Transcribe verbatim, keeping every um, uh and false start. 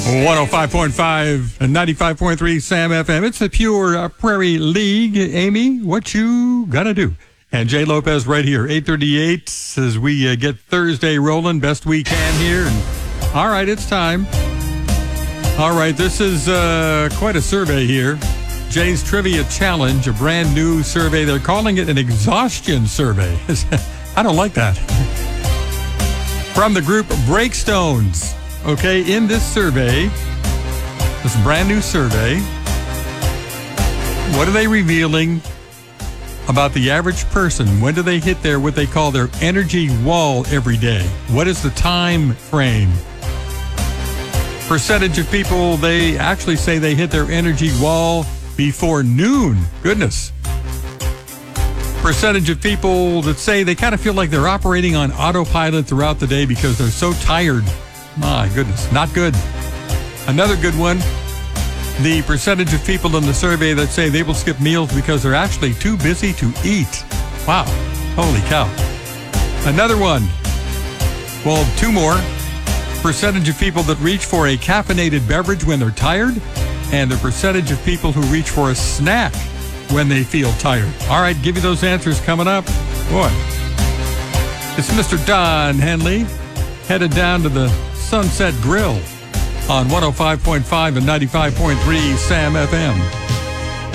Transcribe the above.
one oh five point five and ninety-five point three Sam F M. It's the Pure uh, Prairie League. Amy, what you gotta do? And Jay Lopez right here, eight thirty-eight, as we uh, get Thursday rolling best we can here. And all right, it's time. All right, this is uh, quite a survey here. Jay's Trivia Challenge, a brand new survey. They're calling it an exhaustion survey. I don't like that. From the group Breakstones. Okay, in this survey, this brand new survey, what are they revealing about the average person? When do they hit their, what they call their energy wall every day? What is the time frame? Percentage of people, they actually say they hit their energy wall before noon. Goodness. Percentage of people that say they kind of feel like they're operating on autopilot throughout the day because they're so tired. My goodness, not good. Another good one, the percentage of people in the survey that say they will skip meals because they're actually too busy to eat. Wow, holy cow. Another one, well, two more. Percentage of people that reach for a caffeinated beverage when they're tired, and the percentage of people who reach for a snack when they feel tired. All right, give you those answers coming up. Boy, it's Mister Don Henley, headed down to the Sunset Grill on one oh five point five and ninety-five point three Sam F M.